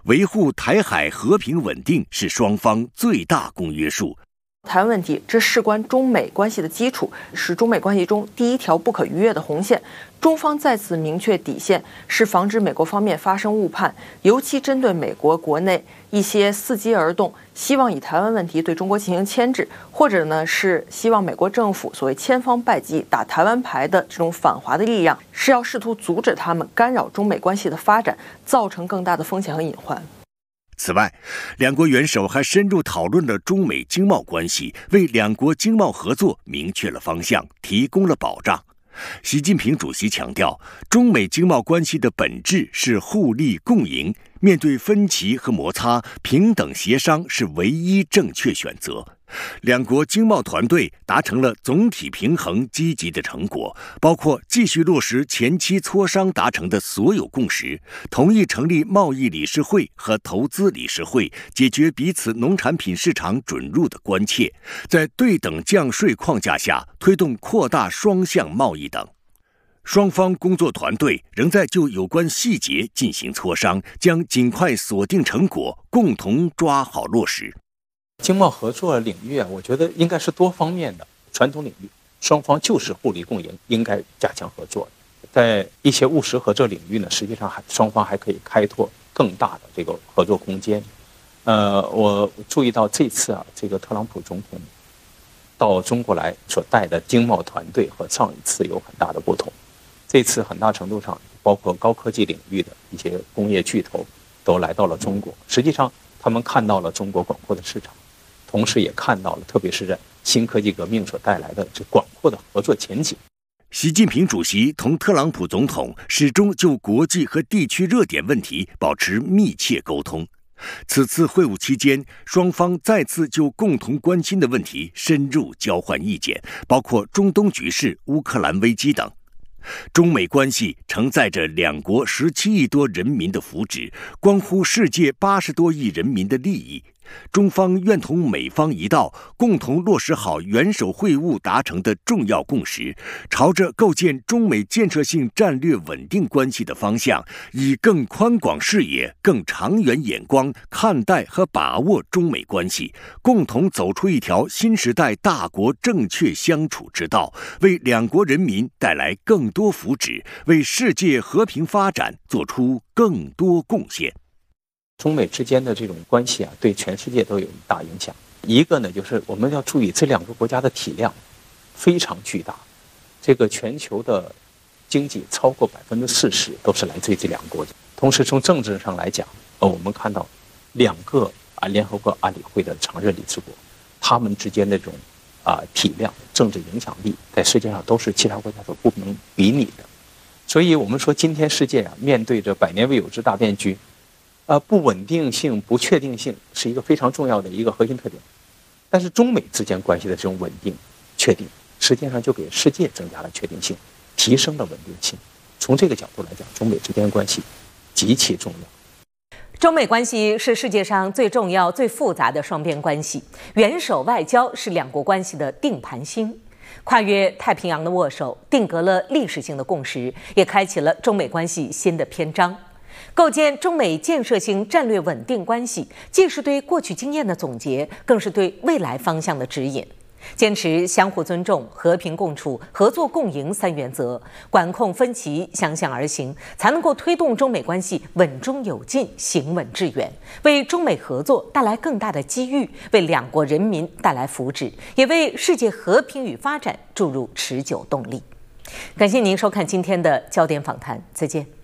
维护台海和平稳定是双方最大公约数。 台湾问题，这事关中美关系的基础，是中美关系中第一条不可逾越的红线。中方再次明确底线，是防止美国方面发生误判，尤其针对美国国内一些伺机而动，希望以台湾问题对中国进行牵制，或者呢是希望美国政府所谓千方百计打台湾牌的这种反华的力量，是要试图阻止他们干扰中美关系的发展，造成更大的风险和隐患。 此外，两国元首还深入讨论了中美经贸关系，为两国经贸合作明确了方向，提供了保障。习近平主席强调，中美经贸关系的本质是互利共赢，面对分歧和摩擦，平等协商是唯一正确选择。两国经贸团队达成了总体平衡积极的成果，包括继续落实前期磋商达成的所有共识，同意成立贸易理事会和投资理事会，解决彼此农产品市场准入的关切，在对等降税框架下推动扩大双向贸易等。双方工作团队仍在就有关细节进行磋商，将尽快锁定成果，共同抓好落实。 经贸合作领域我觉得应该是多方面的。传统领域，双方就是互利共赢，应该加强合作。在一些务实合作领域呢，实际上双方还可以开拓更大的这个合作空间。我注意到这次这个特朗普总统到中国来所带的经贸团队和上一次有很大的不同。这次很大程度上，包括高科技领域的一些工业巨头都来到了中国。实际上，他们看到了中国广阔的市场。同时也看到了，特别是在新科技革命所带来的这广阔的合作前景。 习近平主席同特朗普总统始终就国际和地区热点问题保持密切沟通。此次会晤期间，双方再次就共同关心的问题深入交换意见，包括中东局势、乌克兰危机等。中美关系承载着两国17亿多人民的福祉，关乎世界80多亿人民的利益。中方愿同美方一道，共同落实好元首会晤达成的重要共识，朝着构建中美建设性战略稳定关系的方向，以更宽广视野、更长远眼光看待和把握中美关系，共同走出一条新时代大国正确相处之道，为两国人民带来更多福祉，为世界和平发展做出更多贡献。 中美之间的这种关系对全世界都有大影响。一个呢，就是我们要注意这两个国家的体量非常巨大，这个全球的经济超过40%都是来自于这两个国家。同时从政治上来讲，我们看到两个联合国安理会的常任理事国，他们之间的这种体量、政治影响力，在世界上都是其他国家所不能比拟的。所以我们说，今天世界面对着百年未有之大变局。不稳定性、不确定性是一个非常重要的一个核心特点，但是中美之间关系的这种稳定、确定，实际上就给世界增加了确定性，提升了稳定性。从这个角度来讲，中美之间关系极其重要。 中美关系是世界上最重要、最复杂的双边关系，元首外交是两国关系的定盘星。跨越太平洋的握手，定格了历史性的共识，也开启了中美关系新的篇章。构建中美建设性战略稳定关系，既是对过去经验的总结，更是对未来方向的指引。坚持相互尊重、和平共处、合作共赢3原则，管控分歧，相向而行，才能够推动中美关系稳中有进、行稳致远，为中美合作带来更大的机遇，为两国人民带来福祉，也为世界和平与发展注入持久动力。感谢您收看今天的焦点访谈，再见。